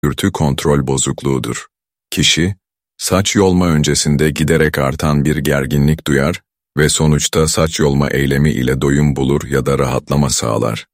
dürtü kontrol bozukluğudur. Kişi, saç yolma öncesinde giderek artan bir gerginlik duyar ve sonuçta saç yolma eylemi ile doyum bulur ya da rahatlama sağlar.